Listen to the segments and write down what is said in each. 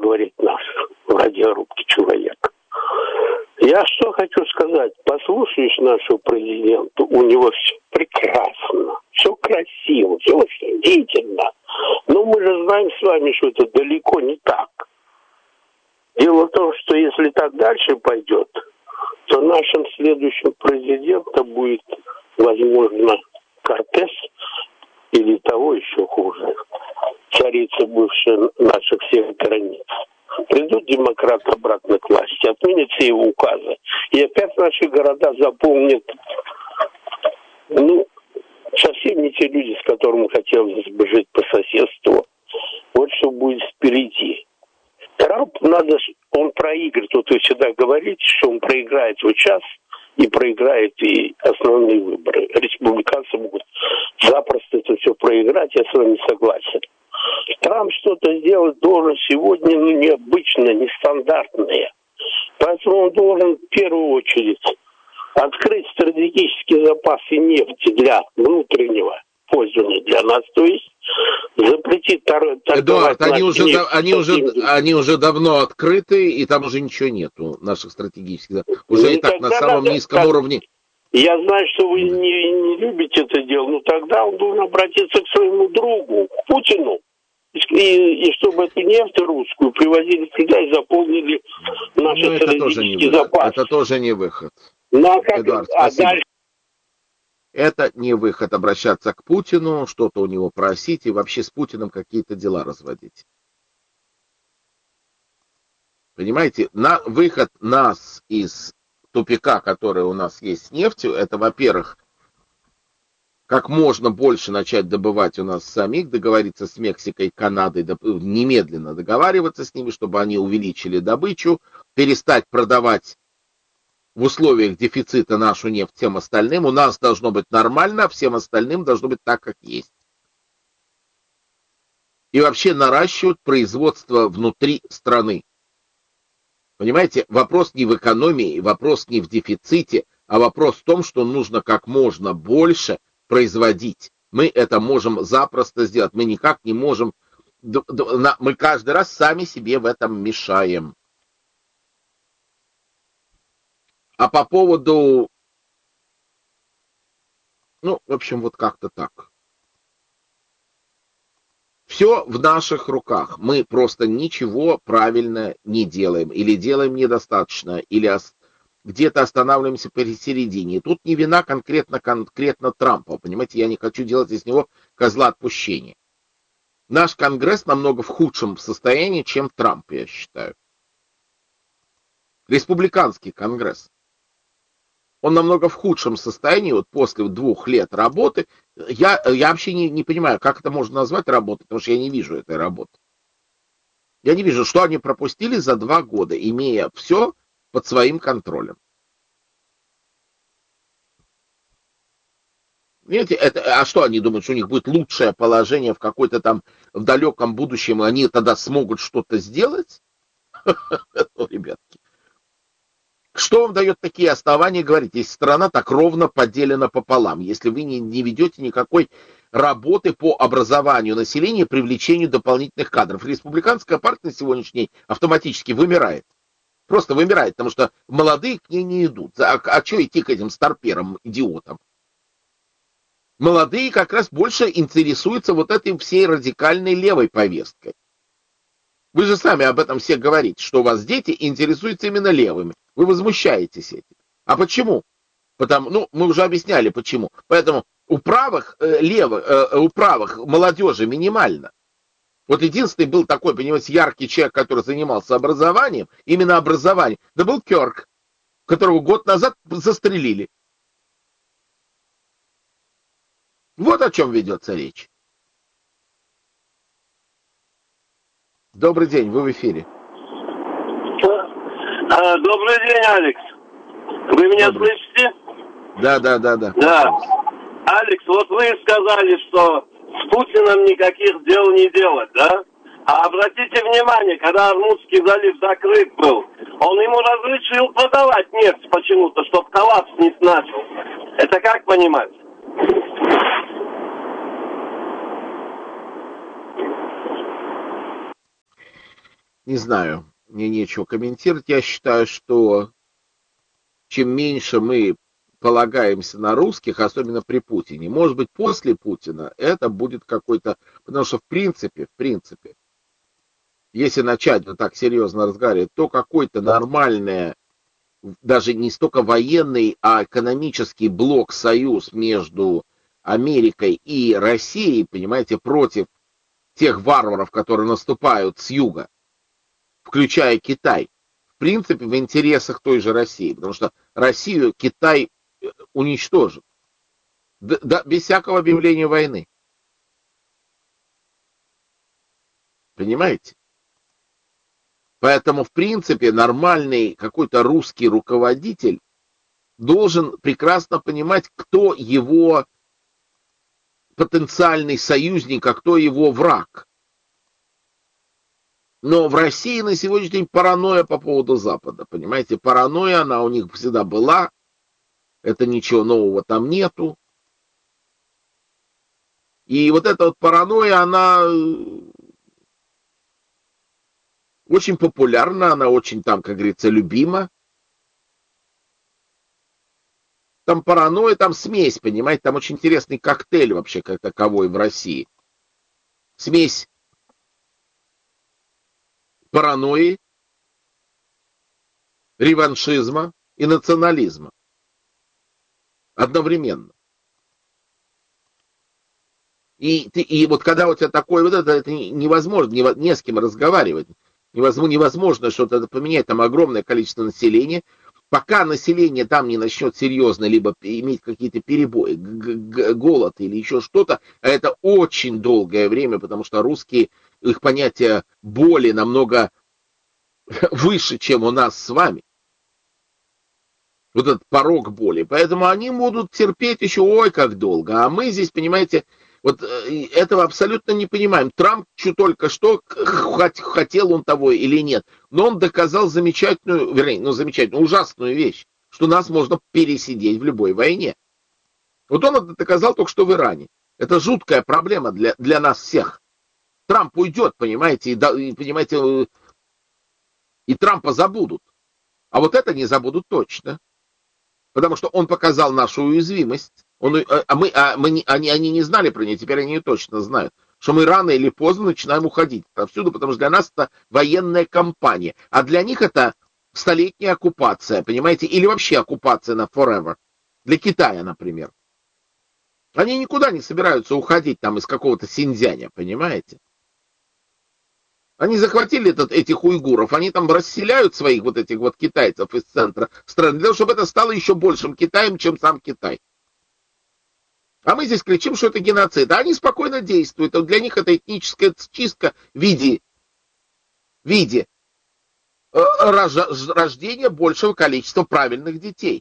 говорит наш в радиорубке человек. Я что хочу сказать. Послушаешь нашего президента, у него все прекрасно, все красиво, все очень деятельно. Но мы же знаем с вами, что это далеко не так. Дело в том, что если так дальше пойдет, то нашим следующим президентом будет, возможно, Кортес или того еще хуже, царица бывшая наших всех границ. Придут демократы обратно к власти, отменят все его указы, и опять наши города заполнят, совсем не те люди, с которыми хотелось бы жить по соседству. Вот что будет впереди. Трамп он проиграет. Вот вы всегда говорите, что он проиграет вот сейчас и проиграет и основные выборы. Республиканцы могут запросто это все проиграть, я с вами согласен. Трамп что-то сделать должен сегодня необычное, нестандартное. Поэтому он должен в первую очередь открыть стратегические запасы нефти для внутреннего пользования для нас, то есть запретить торговать. Эдуард, они уже давно открыты, и там уже ничего нету наших стратегических. Уже и так на самом низком уровне. Я знаю, что вы не любите это дело, но тогда он должен обратиться к своему другу, к Путину, и чтобы эту нефть русскую привозили сюда и заполнили наши стратегические запасы. Это тоже не выход. Эдуард, спасибо. Дальше... Это не выход обращаться к Путину, что-то у него просить и вообще с Путиным какие-то дела разводить. Понимаете, выход нас из тупика, который у нас есть с нефтью, это, во-первых, как можно больше начать добывать у нас самих, договориться с Мексикой, Канадой, немедленно договариваться с ними, чтобы они увеличили добычу, перестать продавать в условиях дефицита нашу нефть всем остальным. У нас должно быть нормально, а всем остальным должно быть так, как есть. И вообще наращивать производство внутри страны. Понимаете, вопрос не в экономии, вопрос не в дефиците, а вопрос в том, что нужно как можно больше производить. Мы это можем запросто сделать. Мы никак не можем... Мы каждый раз сами себе в этом мешаем. А по поводу... в общем, вот как-то так. Все в наших руках. Мы просто ничего правильно не делаем. Или делаем недостаточно, или где-то останавливаемся посередине. И тут не вина конкретно Трампа. Понимаете, я не хочу делать из него козла отпущения. Наш Конгресс намного в худшем состоянии, чем Трамп, я считаю. Республиканский Конгресс. Он намного в худшем состоянии, вот после 2 лет работы. Я вообще не понимаю, как это можно назвать работой, потому что я не вижу этой работы. Я не вижу, что они пропустили за 2 года, имея все под своим контролем. Видите, а что они думают, что у них будет лучшее положение в какой-то там в далеком будущем, и они тогда смогут что-то сделать? Ребятки. Что вам дает такие основания говорить, если страна так ровно поделена пополам, если вы не ведете никакой работы по образованию населения и привлечению дополнительных кадров? Республиканская партия на сегодняшний день автоматически вымирает. Просто вымирает, потому что молодые к ней не идут. А что идти к этим старперам, идиотам? Молодые как раз больше интересуются вот этой всей радикальной левой повесткой. Вы же сами об этом все говорите, что у вас дети интересуются именно левыми. Вы возмущаетесь этим. А почему? Мы уже объясняли, почему. Поэтому у правых молодежи минимально. Вот единственный был такой, понимаете, яркий человек, который занимался образованием, именно образованием, да был Кёрк, которого год назад застрелили. Вот о чем ведется речь. Добрый день, вы в эфире. Добрый день, Алекс. Вы меня слышите? Да. Да. Алекс, вот вы сказали, что с Путиным никаких дел не делать, да? А обратите внимание, когда Армузский залив закрыт был, он ему разрешил продавать нефть почему-то, чтобы коллапс не начал. Это как понимать? Не знаю, мне нечего комментировать. Я считаю, что чем меньше мы полагаемся на русских, особенно при Путине, может быть, после Путина это будет какой-то... Потому что, в принципе, если начать вот так серьезно разговаривать, то какой-то нормальный, даже не столько военный, а экономический блок-союз между Америкой и Россией, понимаете, против тех варваров, которые наступают с юга, включая Китай, в принципе, в интересах той же России, потому что Россию Китай уничтожит, без всякого объявления войны. Понимаете? Поэтому, в принципе, нормальный какой-то русский руководитель должен прекрасно понимать, кто его потенциальный союзник, а кто его враг. Но в России на сегодняшний день паранойя по поводу Запада. Понимаете, паранойя, она у них всегда была. Это ничего нового там нету. И вот эта вот паранойя, она очень популярна, она очень там, как говорится, любима. Там паранойя, там смесь, понимаете, там очень интересный коктейль вообще как таковой в России. Смесь паранойи, реваншизма и национализма. Одновременно. И вот когда у тебя такое вот это невозможно, не с кем разговаривать. Невозможно что-то поменять, там огромное количество населения. Пока население там не начнет серьезно либо иметь какие-то перебои, голод или еще что-то, а это очень долгое время, потому что русские, их понятие боли намного выше, чем у нас с вами. Вот этот порог боли. Поэтому они будут терпеть еще ой как долго. А мы здесь, понимаете, вот этого абсолютно не понимаем. Трамп только что, хотел он того или нет, но он доказал замечательную, ужасную вещь, что нас можно пересидеть в любой войне. Вот он это доказал только что в Иране. Это жуткая проблема для нас всех. Трамп уйдет, понимаете, и Трампа забудут. А вот это не забудут точно. Потому что он показал нашу уязвимость. Они не знали про нее, теперь они ее точно знают. Что мы рано или поздно начинаем уходить отсюда, потому что для нас это военная кампания. А для них это столетняя оккупация, понимаете? Или вообще оккупация на forever. Для Китая, например. Они никуда не собираются уходить там из какого-то Синьцзяня, понимаете? Они захватили этих уйгуров, они там расселяют своих вот этих вот китайцев из центра страны, для того, чтобы это стало еще большим Китаем, чем сам Китай. А мы здесь кричим, что это геноцид. А они спокойно действуют. Для них это этническая чистка в виде рождения большего количества правильных детей.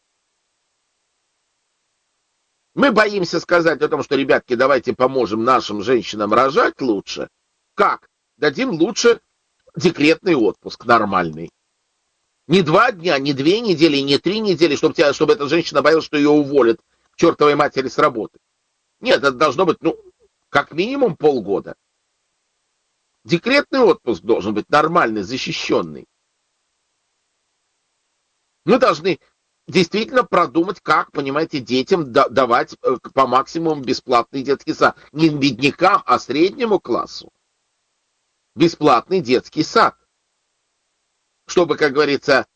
Мы боимся сказать о том, что, ребятки, давайте поможем нашим женщинам рожать лучше. Как? Дадим лучше декретный отпуск нормальный. Не 2 дня, не 2 недели, не 3 недели, чтобы эта женщина боялась, что ее уволят к чертовой матери с работы. Нет, это должно быть, как минимум полгода. Декретный отпуск должен быть нормальный, защищенный. Мы должны действительно продумать, как, понимаете, детям давать по максимуму бесплатный детский сад. Не беднякам, а среднему классу. Бесплатный детский сад. Чтобы, как говорится,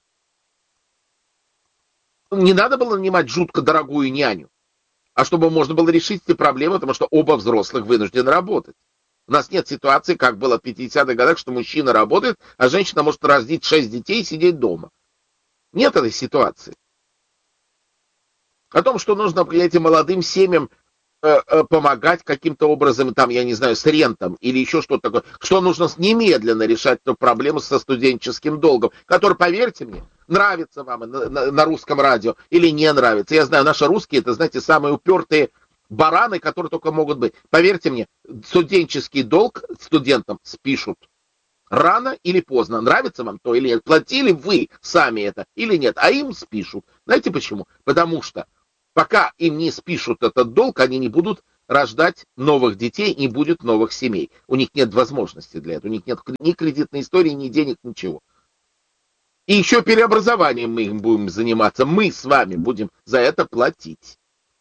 не надо было нанимать жутко дорогую няню, а чтобы можно было решить эти проблемы, потому что оба взрослых вынуждены работать. У нас нет ситуации, как было в 50-х годах, что мужчина работает, а женщина может родить 6 детей и сидеть дома. Нет этой ситуации. О том, что нужно, понимаете, молодым семьям помогать каким-то образом, там, я не знаю, с рентом или еще что-то такое, что нужно немедленно решать эту проблему со студенческим долгом, который, поверьте мне, нравится вам на русском радио или не нравится. Я знаю, наши русские, это, знаете, самые упертые бараны, которые только могут быть. Поверьте мне, студенческий долг студентам спишут. Рано или поздно. Нравится вам то или нет. Платили вы сами это или нет, а им спишут. Знаете почему? Потому что пока им не спишут этот долг, они не будут рождать новых детей, не будет новых семей. У них нет возможности для этого. У них нет ни кредитной истории, ни денег, ничего. И еще переобразованием мы им будем заниматься. Мы с вами будем за это платить.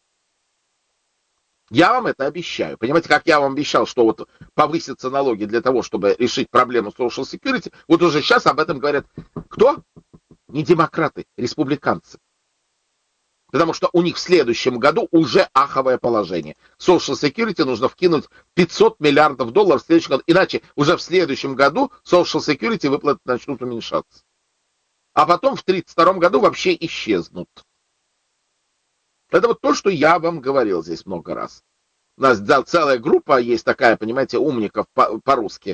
Я вам это обещаю. Понимаете, как я вам обещал, что вот повысятся налоги для того, чтобы решить проблему Social Security, вот уже сейчас об этом говорят кто? Не демократы, республиканцы. Потому что у них в следующем году уже аховое положение. Social Security нужно вкинуть 500 миллиардов долларов в следующем году. Иначе уже в следующем году Social Security выплаты начнут уменьшаться. А потом в 1932 году вообще исчезнут. Это вот то, что я вам говорил здесь много раз. У нас целая группа есть такая, понимаете, умников по-русски.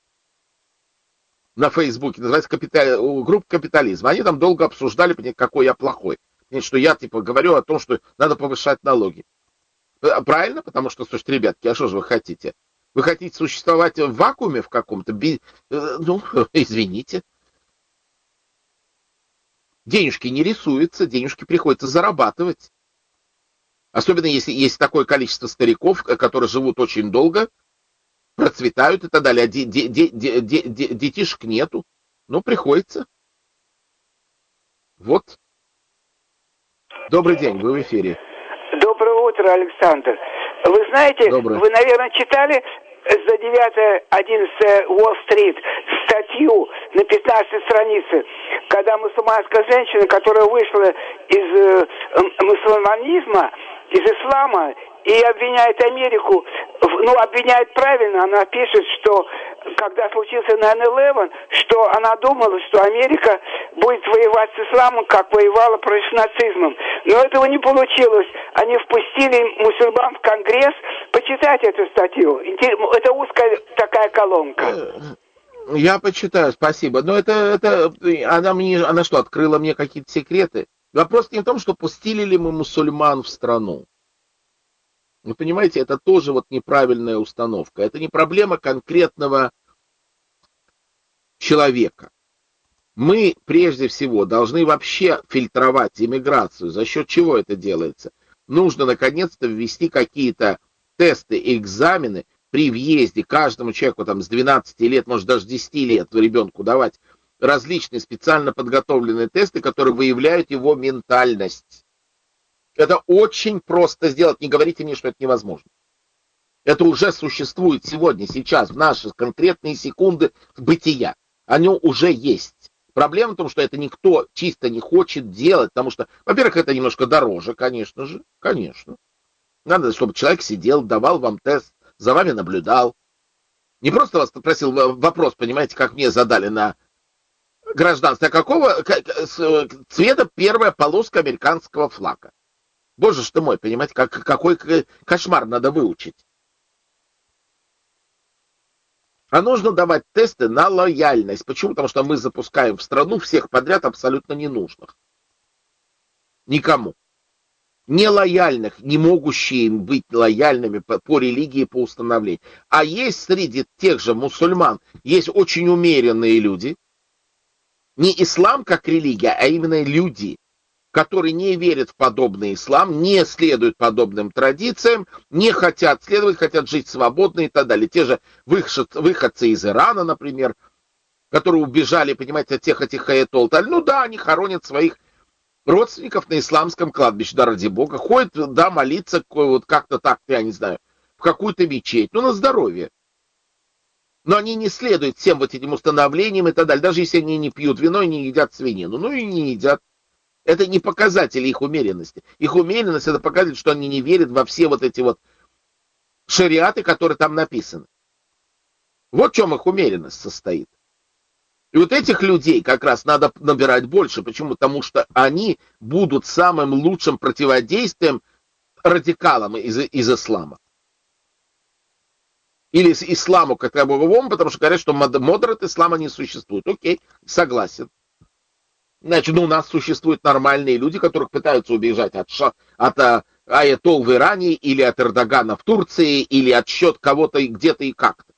На Фейсбуке называется группа капитализма. Они там долго обсуждали, какой я плохой. Что я типа говорю о том, что надо повышать налоги. Правильно? Потому что, слушайте, ребятки, а что же вы хотите? Вы хотите существовать в вакууме в каком-то? Ну, извините. Денежки не рисуются, денежки приходится зарабатывать. Особенно если есть такое количество стариков, которые живут очень долго, процветают и так далее, а детишек нету. Ну, приходится. Вот. Добрый день, вы в эфире. Доброе утро, Александр. Вы знаете, Доброе. Вы, наверное, читали за 9-11 Уолл-стрит статью на 15 странице, когда мусульманская женщина, которая вышла из мусульманизма, из ислама, и обвиняет Америку, ну, обвиняет правильно, она пишет, что когда случился 9/11, что она думала, что Америка будет воевать с исламом, как воевала против нацизмом. Но этого не получилось. Они впустили мусульман в Конгресс. Почитайте эту статью. Это узкая такая колонка. Я почитаю, спасибо. Но она что, открыла мне какие-то секреты? Вопрос не в том, что пустили ли мы мусульман в страну. Вы понимаете, это тоже вот неправильная установка. Это не проблема конкретного человека. Мы, прежде всего, должны вообще фильтровать иммиграцию. За счет чего это делается? Нужно, наконец-то, ввести какие-то тесты, экзамены при въезде каждому человеку там, с 12 лет, может, даже 10 лет ребенку давать различные специально подготовленные тесты, которые выявляют его ментальность. Это очень просто сделать. Не говорите мне, что это невозможно. Это уже существует сегодня, сейчас, в наши конкретные секунды бытия. Оно уже есть. Проблема в том, что это никто чисто не хочет делать, потому что, во-первых, это немножко дороже, конечно же. Конечно. Надо, чтобы человек сидел, давал вам тест, за вами наблюдал. Не просто вас спросил вопрос, понимаете, как мне задали на гражданство, а какого цвета первая полоска американского флага. Боже ж ты мой, понимаете, какой кошмар надо выучить. А нужно давать тесты на лояльность. Почему? Потому что мы запускаем в страну всех подряд абсолютно ненужных. Никому. Нелояльных, не могущие быть лояльными по религии, по установлению. А есть среди тех же мусульман, есть очень умеренные люди. Не ислам как религия, а именно люди, которые не верят в подобный ислам, не следуют подобным традициям, не хотят следовать, хотят жить свободно и так далее. Те же выходцы из Ирана, например, которые убежали, понимаете, от тех этих аятолл. Ну да, они хоронят своих родственников на исламском кладбище, да, ради бога. Ходят, да, молиться, вот как-то так, я не знаю, в какую-то мечеть, ну на здоровье. Но они не следуют всем вот этим установлениям и так далее. Даже если они не пьют вино и не едят свинину. Ну и не едят. Это не показатель их умеренности. Их умеренность — это показатель, что они не верят во все вот эти вот шариаты, которые там написаны. Вот в чем их умеренность состоит. И вот этих людей как раз надо набирать больше. Почему? Потому что они будут самым лучшим противодействием радикалам из ислама. Или исламу как таковому, потому что говорят, что модерат ислама не существует. Окей, согласен. Значит, у нас существуют нормальные люди, которых пытаются убежать от аятолл в Иране, или от Эрдогана в Турции, или от счет кого-то где-то и как-то.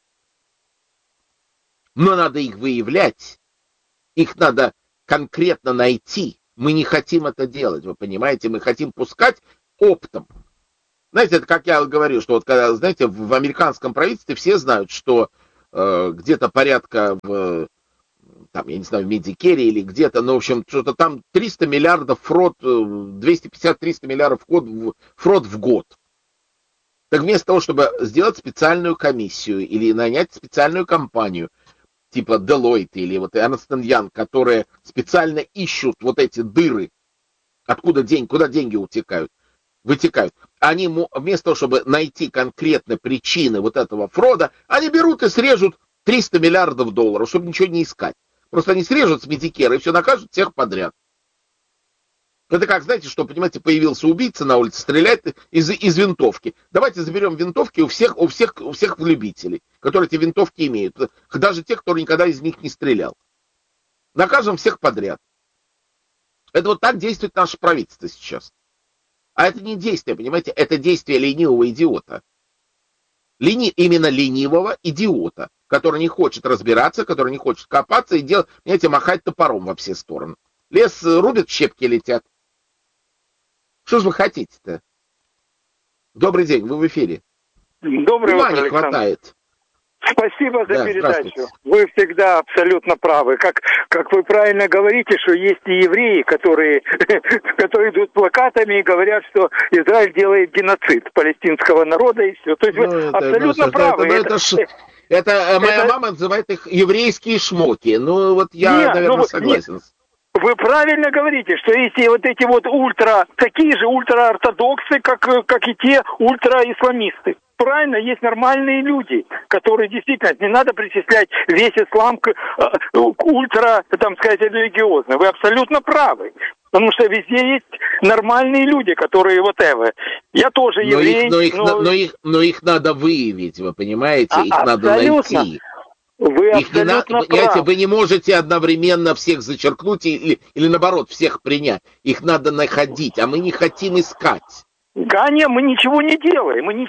Но надо их выявлять. Их надо конкретно найти. Мы не хотим это делать, вы понимаете? Мы хотим пускать оптом. Знаете, это как я говорю, что вот когда, знаете, в американском правительстве все знают, что где-то порядка там, я не знаю, в Медикере или где-то, ну, в общем, что-то там 300 миллиардов фрод, 250-300 миллиардов фрод в год. Так вместо того, чтобы сделать специальную комиссию или нанять специальную компанию, типа Deloitte или вот Ernst Young, которые специально ищут вот эти дыры, откуда куда деньги вытекают. Они вместо того, чтобы найти конкретные причины вот этого фрода, они берут и срежут 300 миллиардов долларов, чтобы ничего не искать. Просто они срежут с Медикера и все накажут всех подряд. Это как, знаете, что, понимаете, появился убийца на улице, стреляет из винтовки. Давайте заберем винтовки у всех любителей, которые эти винтовки имеют. Даже тех, кто никогда из них не стрелял. Накажем всех подряд. Это вот так действует наше правительство сейчас. А это не действие, понимаете, это действие ленивого идиота. Именно ленивого идиота, который не хочет разбираться, который не хочет копаться и делать, понимаете, махать топором во все стороны. Лес рубят, щепки летят. Что же вы хотите-то? Добрый день, вы в эфире. Доброе Ума утро, не Александр. хватает. Спасибо за передачу. Здравствуйте. Вы всегда абсолютно правы. Как вы правильно говорите, что есть и евреи, которые идут плакатами и говорят, что Израиль делает геноцид палестинского народа и все. То есть вы абсолютно правы. Это моя мама называет их еврейские шмотки. Ну вот я, наверное, согласен. Вы правильно говорите, что эти такие же ультраортодоксы, как и те ультраисламисты. Правильно, есть нормальные люди, которые действительно, не надо причислять весь ислам к религиозный. Вы абсолютно правы. Потому что везде есть нормальные люди, которые whatever. Я тоже еврей. Но их надо выявить, вы понимаете? Их надо найти. Вы абсолютно правы. Вы не можете одновременно всех зачеркнуть или наоборот, всех принять. Их надо находить, а мы не хотим искать. Да нет, мы ничего не делаем. Мы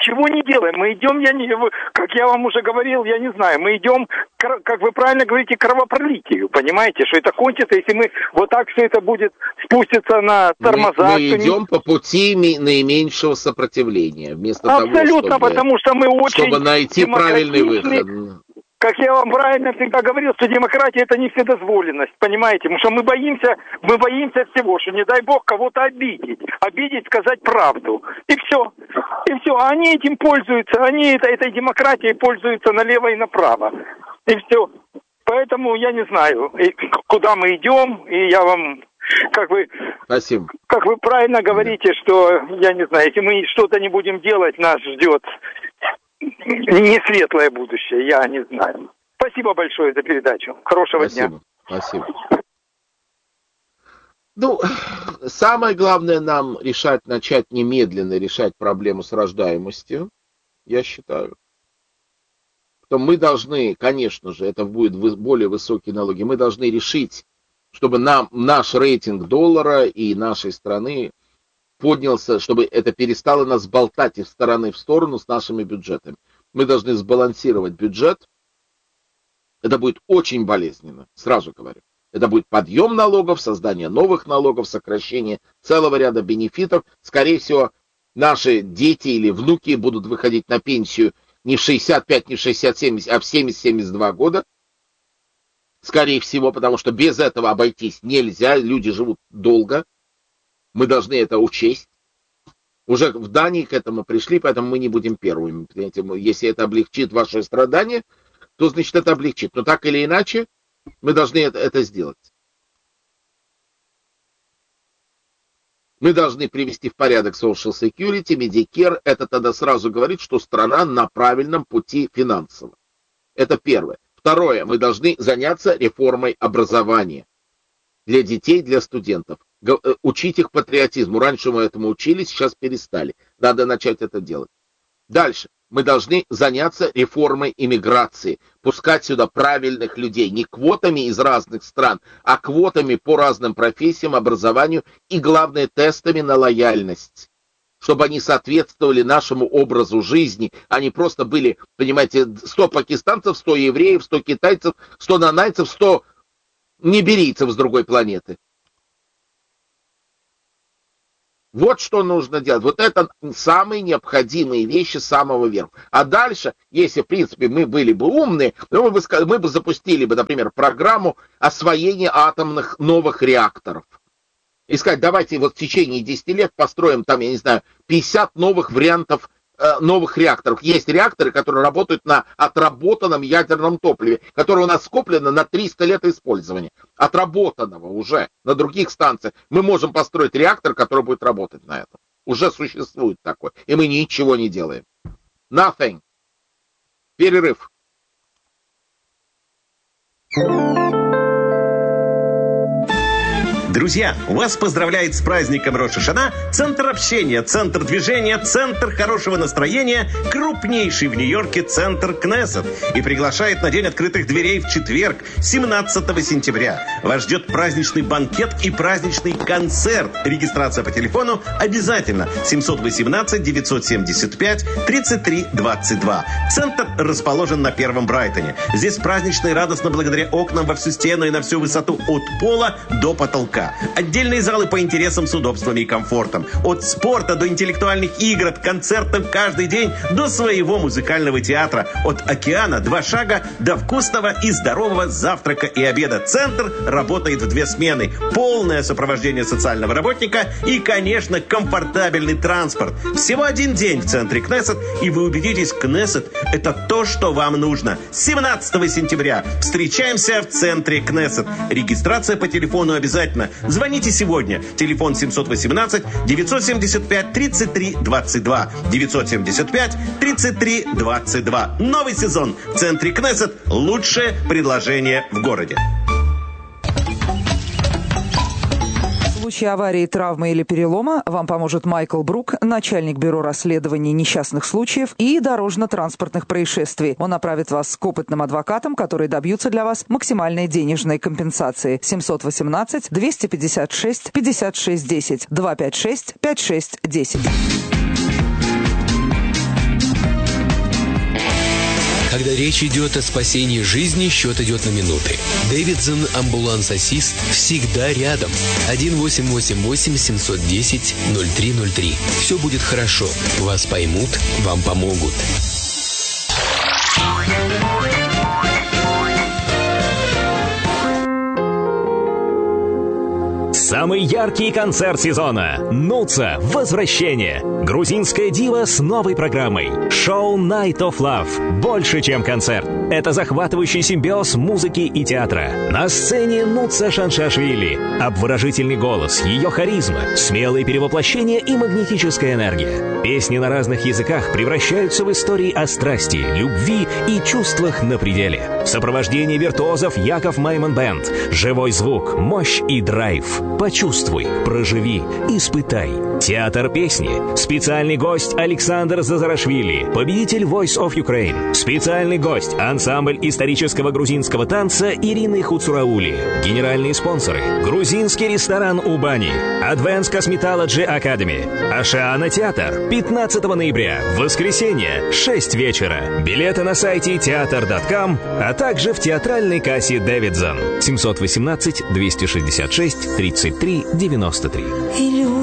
идем, как я вам уже говорил, я не знаю, мы идем, как вы правильно говорите, к кровопролитию. Понимаете, что это кончится, если мы вот так все это будет спуститься на тормозах. Мы идем по пути наименьшего сопротивления. Абсолютно, потому что мы очень чтобы найти правильный выход. Как я вам правильно всегда говорил, что демократия — это не вседозволенность, понимаете? Потому что мы боимся всего, что не дай бог кого-то обидеть, сказать правду. И все. А они этим пользуются, этой демократией пользуются налево и направо. И все. Поэтому я не знаю, куда мы идем, и я вам... Спасибо. Как вы правильно говорите, что, я не знаю, если мы что-то не будем делать, нас ждет... не светлое будущее, я не знаю. Спасибо большое за передачу. Хорошего дня. Спасибо. Самое главное нам начать немедленно решать проблему с рождаемостью, я считаю. Потом мы должны, конечно же, это будет более высокие налоги, мы должны решить, чтобы наш рейтинг доллара и нашей страны поднялся, чтобы это перестало нас болтать из стороны в сторону с нашими бюджетами. Мы должны сбалансировать бюджет. Это будет очень болезненно, сразу говорю. Это будет подъем налогов, создание новых налогов, сокращение целого ряда бенефитов. Скорее всего, наши дети или внуки будут выходить на пенсию не в 65, не в 67, а в 70-72 года. Скорее всего, потому что без этого обойтись нельзя. Люди живут долго. Мы должны это учесть. Уже в Дании к этому пришли, поэтому мы не будем первыми. Понимаете? Если это облегчит ваши страдания, то значит это облегчит. Но так или иначе, мы должны это сделать. Мы должны привести в порядок Social Security, Medicare. Это тогда сразу говорит, что страна на правильном пути финансово. Это первое. Второе. Мы должны заняться реформой образования. Для детей, для студентов. Учить их патриотизму. Раньше мы этому учились, сейчас перестали. Надо начать это делать. Дальше. Мы должны заняться реформой иммиграции. Пускать сюда правильных людей. Не квотами из разных стран, а квотами по разным профессиям, образованию и, главное, тестами на лояльность. Чтобы они соответствовали нашему образу жизни, а не просто были, понимаете, 100 пакистанцев, 100 евреев, 100 китайцев, 100 нанайцев, 100 ниберийцев с другой планеты. Вот что нужно делать. Вот это самые необходимые вещи с самого верха. А дальше, если, в принципе, мы были бы умные, то мы бы запустили бы, например, программу освоения атомных новых реакторов. И сказать, давайте вот в течение 10 лет построим там, я не знаю, 50 новых вариантов новых реакторов. Есть реакторы, которые работают на отработанном ядерном топливе, которое у нас скоплено на 300 лет использования. Отработанного уже на других станциях. Мы можем построить реактор, который будет работать на этом. Уже существует такой. И мы ничего не делаем. Nothing. Перерыв. Друзья, вас поздравляет с праздником Рош ха-Шана Центр общения, Центр движения, Центр хорошего настроения, крупнейший в Нью-Йорке Центр Кнессет. И приглашает на День открытых дверей в четверг, 17 сентября. Вас ждет праздничный банкет и праздничный концерт. Регистрация по телефону обязательно. 718-975-3322. Центр расположен на Первом Брайтоне. Здесь празднично и радостно благодаря окнам во всю стену и на всю высоту от пола до потолка. Отдельные залы по интересам с удобствами и комфортом. От спорта до интеллектуальных игр, от концертов каждый день до своего музыкального театра. От океана 2 шага до вкусного и здорового завтрака и обеда. Центр работает в 2 смены. Полное сопровождение социального работника и, конечно, комфортабельный транспорт. Всего 1 день в центре Кнессет, и вы убедитесь, Кнессет – это то, что вам нужно. 17 сентября встречаемся в центре Кнессет. Регистрация по телефону обязательно. Звоните сегодня. Телефон 718-975-3322. 975-3322. Новый сезон в центре Кнессет. Лучшее предложение в городе. В случае аварии, травмы или перелома вам поможет Майкл Брук, начальник бюро расследований несчастных случаев и дорожно-транспортных происшествий. Он направит вас к опытным адвокатам, которые добьются для вас максимальной денежной компенсации. 718-256-5610. 256-5610. Когда речь идет о спасении жизни, счет идет на минуты. Дэвидсон амбуланс-ассист всегда рядом. 1-888-710-0303. Все будет хорошо. Вас поймут, вам помогут. Самый яркий концерт сезона. Нуца. Возвращение. Грузинская дива с новой программой. Шоу Night of Love. Больше, чем концерт. Это захватывающий симбиоз музыки и театра. На сцене Нуца Шаншашвили. Обворожительный голос, ее харизма, смелые перевоплощения и магнетическая энергия. Песни на разных языках превращаются в истории о страсти, любви и чувствах на пределе. Сопровождение виртуозов Яков Майман Бэнд. Живой звук, мощь и драйв. Почувствуй, проживи, испытай. Театр песни. Специальный гость Александр Зазарашвили, победитель Voice of Ukraine. Специальный гость ансамбль исторического грузинского танца Ирины Хуцураули. Генеральные спонсоры: грузинский ресторан Убани, Advanced Cosmetology Academy, Ашиана Театр. 15 ноября, воскресенье, 6 вечера. Билеты на сайте teatr.com, а также в театральной кассе Дэвидсон. 718-266-33-93.